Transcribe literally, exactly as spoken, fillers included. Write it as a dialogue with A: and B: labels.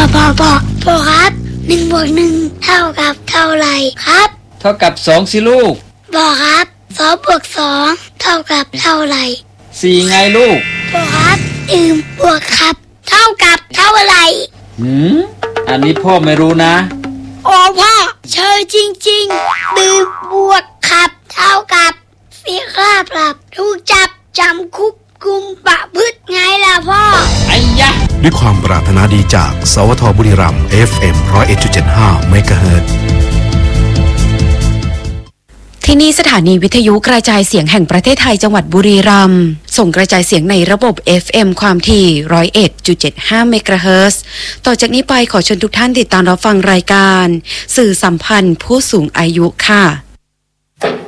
A: พ่อพ่อพ่อครับหนึ่งบวกหนึ่งเท่ากับเท่าไหร่ครับ
B: เท่ากับสองสิลูก
A: พ่อครับสองบวกสองเท่ากับเท่าไหร่
B: สี่ไงลูก
A: พ่อครับหนึ่งบวกครับเท่ากับเท่าไหร่
B: หืมอันนี้พ่อไม่รู้นะ
A: โอ้พ่อเชยจริงๆดื่มบวกขับเท่ากับเสียค่าปรับถูกจับจำคุกกุมประพฤติไงล่ะพ่อ
B: ไอ้ยะ
C: ด้วยความปรารถนาดีจากสวทบุรีรัมย์ เอฟ เอ็ม หนึ่งศูนย์เอ็ดจุดเจ็ดห้า เมกะเฮิรตซ์
D: ที่นี่สถานีวิทยุกระจายเสียงแห่งประเทศไทยจังหวัดบุรีรัมย์ส่งกระจายเสียงในระบบ เอฟ เอ็ม ความถี่ หนึ่งศูนย์เอ็ดจุดเจ็ดห้า เมกะเฮิรตซ์ต่อจากนี้ไปขอเชิญทุกท่านติดตามรับฟังรายการสื่อสัมพันธ์ผู้สูงอายุค่ะ